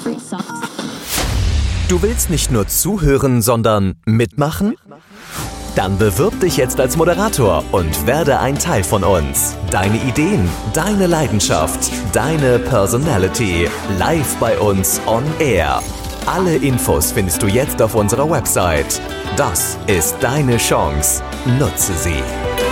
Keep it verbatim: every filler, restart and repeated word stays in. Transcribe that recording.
Du willst nicht nur zuhören, sondern mitmachen? Dann bewirb dich jetzt als Moderator und werde ein Teil von uns. Deine Ideen, deine Leidenschaft, deine Personality. Live bei uns on Air. Alle Infos findest du jetzt auf unserer Website. Das ist deine Chance. Nutze sie.